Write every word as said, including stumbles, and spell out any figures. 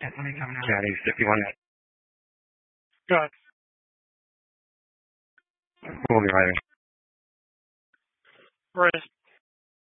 Chinese fifty-one. Go ahead. We'll be right in. Right.